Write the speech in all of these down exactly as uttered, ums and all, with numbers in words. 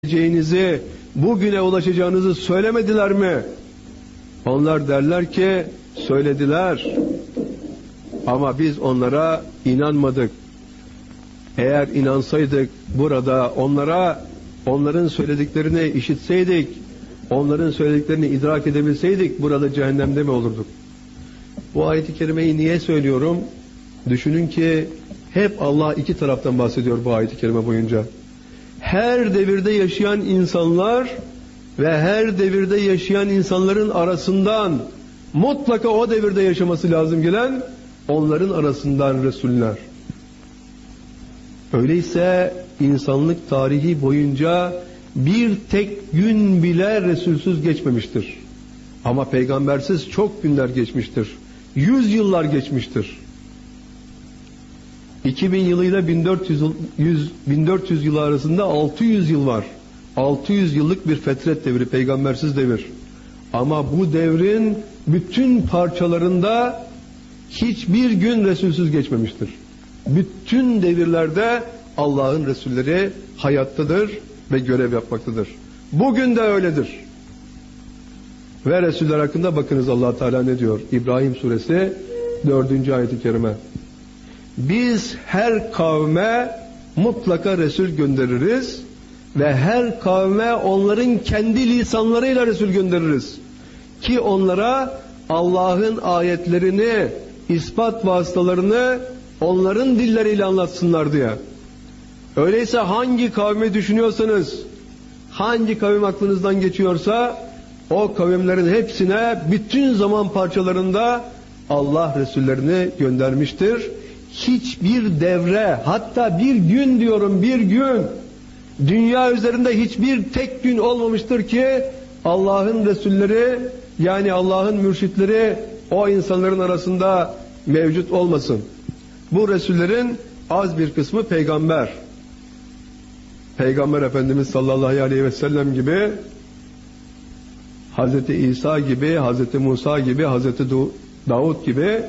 geleceğinizi, bugüne ulaşacağınızı söylemediler mi? Onlar derler ki söylediler. Ama biz onlara inanmadık. Eğer inansaydık burada onlara, onların söylediklerini işitseydik, onların söylediklerini idrak edebilseydik burada cehennemde mi olurduk? Bu ayet-i kerimeyi niye söylüyorum? Düşünün ki hep Allah iki taraftan bahsediyor bu ayet-i kerime boyunca. Her devirde yaşayan insanlar ve her devirde yaşayan insanların arasından mutlaka o devirde yaşaması lazım gelen onların arasından Resuller. Öyleyse insanlık tarihi boyunca bir tek gün bile Resulsüz geçmemiştir. Ama peygambersiz çok günler geçmiştir. Yüz yıllar geçmiştir. iki bin yılıyla bin dört yüz yıl arasında altı yüz yıl var. altı yüz yıllık bir fetret devri, peygambersiz devir. Ama bu devrin bütün parçalarında hiçbir gün Resulsüz geçmemiştir. Bütün devirlerde Allah'ın Resulleri hayattadır ve görev yapmaktadır. Bugün de öyledir. Ve Resuller hakkında bakınız Allah Teala ne diyor? İbrahim suresi dördüncü ayet-i kerime. Biz her kavme mutlaka Resul göndeririz ve her kavme onların kendi lisanlarıyla Resul göndeririz. Ki onlara Allah'ın ayetlerini, ispat vasıtalarını onların dilleriyle anlatsınlar diye. Öyleyse hangi kavmi düşünüyorsanız, hangi kavim aklınızdan geçiyorsa o kavimlerin hepsine bütün zaman parçalarında Allah Resullerini göndermiştir. Hiçbir devre, hatta bir gün diyorum bir gün, dünya üzerinde hiçbir tek gün olmamıştır ki Allah'ın Resulleri, yani Allah'ın mürşitleri o insanların arasında mevcut olmasın. Bu Resullerin az bir kısmı peygamber. Peygamber Efendimiz sallallahu aleyhi ve sellem gibi, Hazreti İsa gibi, Hazreti Musa gibi, Hazreti Davud gibi.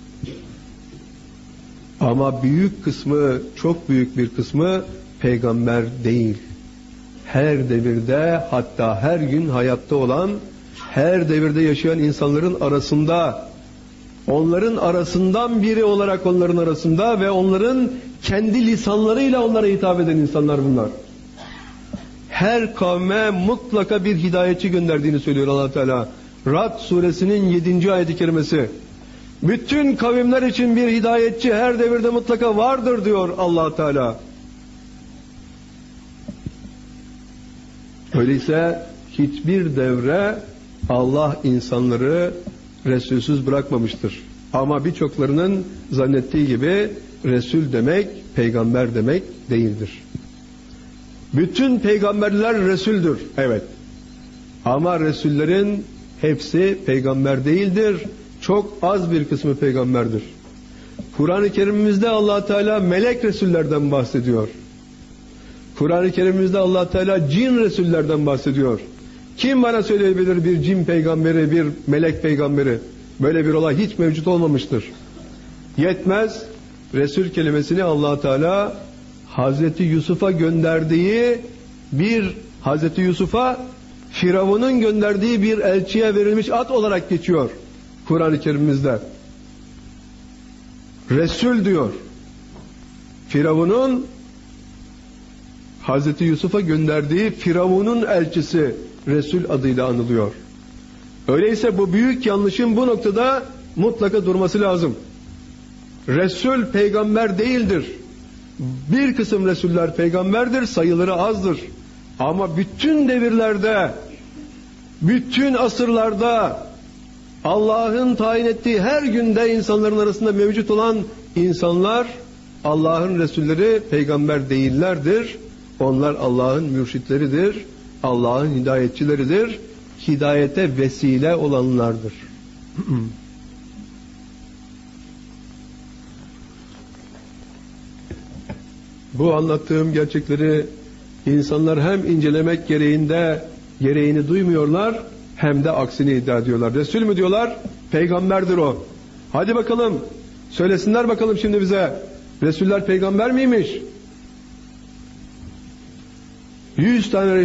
Ama büyük kısmı, çok büyük bir kısmı peygamber değil. Her devirde, hatta her gün hayatta olan, her devirde yaşayan insanların arasında, onların arasından biri olarak onların arasında ve onların kendi lisanlarıyla onlara hitap eden insanlar bunlar. Her kavme mutlaka bir hidayetçi gönderdiğini söylüyor Allah Teala. Ra'd suresinin yedinci ayet-i kerimesi. Bütün kavimler için bir hidayetçi her devirde mutlaka vardır diyor Allah Teala. Öyleyse hiçbir devre Allah insanları Resulsüz bırakmamıştır. Ama birçoklarının zannettiği gibi Resul demek, peygamber demek değildir. Bütün peygamberler Resuldür, evet. Ama Resullerin hepsi peygamber değildir. Çok az bir kısmı peygamberdir. Kur'an-ı Kerim'imizde Allah Teala melek Resullerden bahsediyor. Kur'an-ı Kerim'imizde Allah Teala cin Resullerden bahsediyor. Kim bana söyleyebilir bir cin peygamberi, bir melek peygamberi? Böyle bir olay hiç mevcut olmamıştır. Yetmez, Resul kelimesini Allah Teala Hazreti Yusuf'a gönderdiği bir, Hazreti Yusuf'a Firavun'un gönderdiği bir elçiye verilmiş ad olarak geçiyor Kur'an-ı Kerim'imizde. Resul diyor. Firavun'un Hazreti Yusuf'a gönderdiği Firavun'un elçisi Resul adıyla anılıyor. Öyleyse bu büyük yanlışın bu noktada mutlaka durması lazım. Resul peygamber değildir. Bir kısım Resuller peygamberdir, sayıları azdır. Ama bütün devirlerde, bütün asırlarda, Allah'ın tayin ettiği her günde insanların arasında mevcut olan insanlar, Allah'ın Resulleri peygamber değillerdir. Onlar Allah'ın mürşitleridir, Allah'ın hidayetçileridir, hidayete vesile olanlardır. Bu anlattığım gerçekleri insanlar hem incelemek gereğinde gereğini duymuyorlar, hem de aksini iddia ediyorlar. Resul mü diyorlar? Peygamberdir o. Hadi bakalım, söylesinler bakalım şimdi bize. Resuller peygamber miymiş? yüz tane